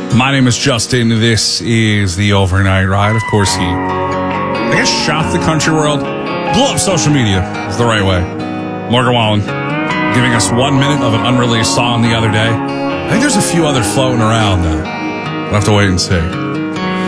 My name is Justin. This is the Overnight Ride. Of course, I guess, shocked the country world. Blew up social media is the right way. Morgan Wallen giving us 1 minute of an unreleased song the other day. I think there's a few others floating around, though. We'll have to wait and see.